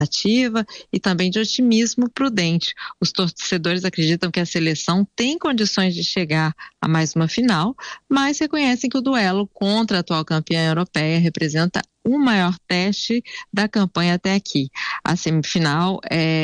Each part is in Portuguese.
e também de otimismo prudente. Os torcedores acreditam que a seleção tem condições de chegar a mais uma final, mas reconhecem que o duelo contra a atual campeã europeia representa o maior teste da campanha até aqui. A semifinal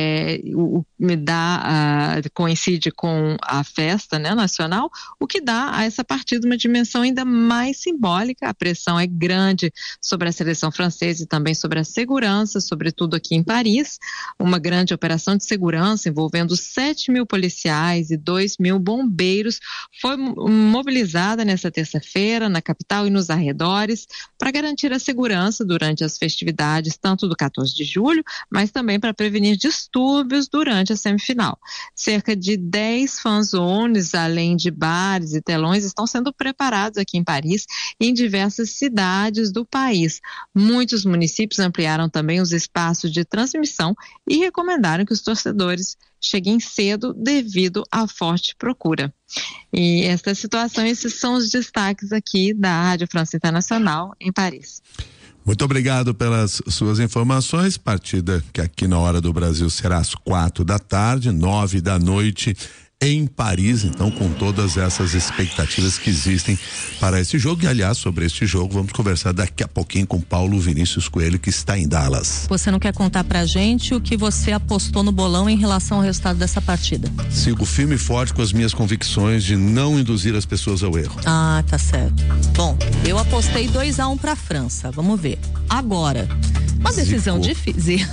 coincide com a festa, né, nacional, o que dá a essa partida uma dimensão ainda mais simbólica. A pressão é grande sobre a seleção francesa e também sobre a segurança, sobretudo aqui em Paris. Uma grande operação de segurança envolvendo 7.000 policiais e 2.000 bombeiros foi mobilizada nesta terça-feira na capital e nos arredores para garantir a segurança durante as festividades, tanto do 14 de julho, mas também para prevenir distúrbios durante a semifinal. Cerca de 10 fanzones, além de bares e telões, estão sendo preparados aqui em Paris e em diversas cidades do país. Muitos municípios ampliaram também os espaços de transmissão e recomendaram que os torcedores cheguem cedo devido à forte procura. E esta situação, esses são os destaques aqui da Rádio França Internacional em Paris. Muito obrigado pelas suas informações. Partida que aqui na hora do Brasil será às 4:00, 9:00 em Paris, então com todas essas expectativas que existem para esse jogo. E aliás, sobre este jogo vamos conversar daqui a pouquinho com Paulo Vinícius Coelho, que está em Dallas. Você não quer contar pra gente o que você apostou no bolão em relação ao resultado dessa partida? Sigo firme e forte com as minhas convicções de não induzir as pessoas ao erro. Ah, tá certo. Bom, eu apostei 2-1 pra França, vamos ver. Agora, uma decisão difícil.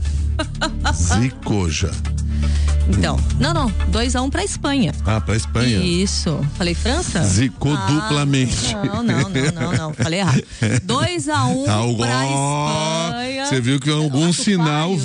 Zicoja. Então, não, 2-1 pra Espanha. Ah, pra Espanha. Isso. Falei França? Zicou duplamente. Não, falei errado. 2-1 pra Espanha. Você viu que algum sinal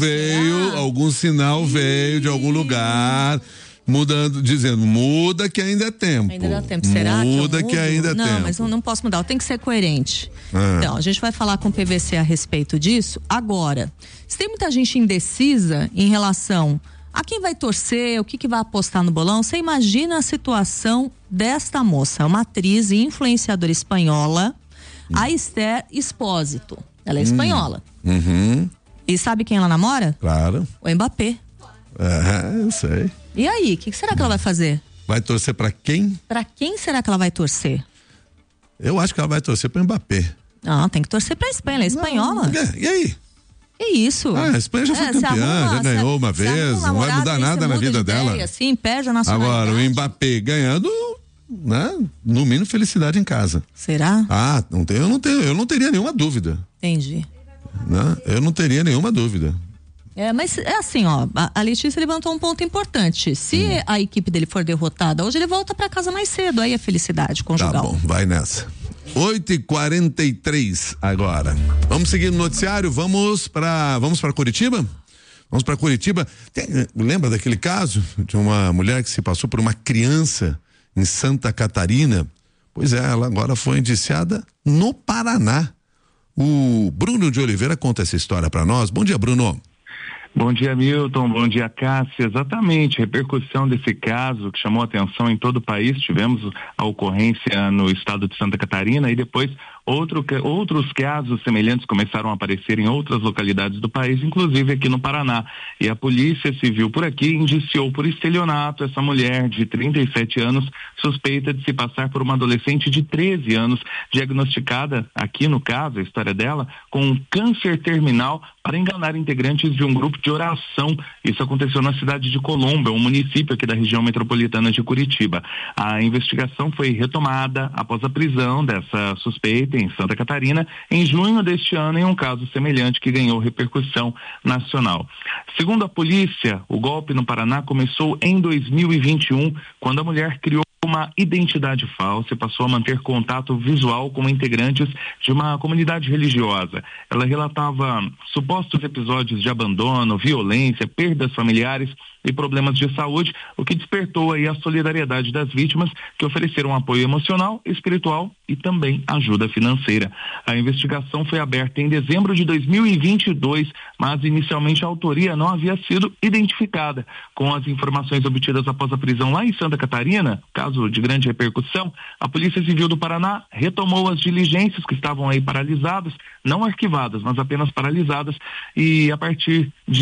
veio de algum lugar, dizendo, muda que ainda é tempo. Ainda dá tempo, será? Muda que ainda é tempo. Não, mas eu não posso mudar, eu tenho que ser coerente. Então, a gente vai falar com o PVC a respeito disso. Agora, se tem muita gente indecisa em relação a quem vai torcer, o que vai apostar no bolão, você imagina a situação desta moça, uma atriz e influenciadora espanhola, a Esther Expósito. Ela é espanhola. E sabe quem ela namora? Claro. O Mbappé. Eu sei. E aí, o que será que ela vai fazer? Vai torcer pra quem? Pra quem será que ela vai torcer? Eu acho que ela vai torcer pro Mbappé. Não, tem que torcer pra Espanha, ela é espanhola. E aí? Que isso? A Espanha já foi campeã, já ganhou uma vez, não vai mudar nada na vida dela. Assim, perde a nacionalidade. Agora, o Mbappé ganhando, né? No mínimo felicidade em casa. Será? Ah, eu não teria nenhuma dúvida. Entendi. Né? Eu não teria nenhuma dúvida. Mas é assim, ó, a Letícia levantou um ponto importante. Se a equipe dele for derrotada hoje, ele volta pra casa mais cedo, aí é felicidade conjugal. Tá bom, vai nessa. 8h43 agora. Vamos seguir no noticiário, vamos pra Curitiba? Vamos pra Curitiba. Lembra daquele caso de uma mulher que se passou por uma criança em Santa Catarina? Pois é, ela agora foi indiciada no Paraná. O Bruno de Oliveira conta essa história pra nós. Bom dia, Bruno. Bom dia, Milton. Bom dia, Cássia. Exatamente, repercussão desse caso que chamou atenção em todo o país. Tivemos a ocorrência no estado de Santa Catarina e depois outros casos semelhantes começaram a aparecer em outras localidades do país, inclusive aqui no Paraná. E a Polícia Civil por aqui indiciou por estelionato essa mulher de 37 anos, suspeita de se passar por uma adolescente de 13 anos, diagnosticada, aqui no caso, a história dela, com câncer terminal para enganar integrantes de um grupo de oração. Isso aconteceu na cidade de Colombo, um município aqui da região metropolitana de Curitiba. A investigação foi retomada após a prisão dessa suspeita em Santa Catarina em junho deste ano, em um caso semelhante que ganhou repercussão nacional. Segundo a polícia, o golpe no Paraná começou em 2021, quando a mulher criou uma identidade falsa e passou a manter contato visual com integrantes de uma comunidade religiosa. Ela relatava supostos episódios de abandono, violência, perdas familiares e problemas de saúde, o que despertou aí a solidariedade das vítimas, que ofereceram apoio emocional, espiritual e também ajuda financeira. A investigação foi aberta em dezembro de 2022, mas inicialmente a autoria não havia sido identificada. Com as informações obtidas após a prisão lá em Santa Catarina, caso de grande repercussão, a Polícia Civil do Paraná retomou as diligências que estavam aí paralisadas, não arquivadas, mas apenas paralisadas, e a partir de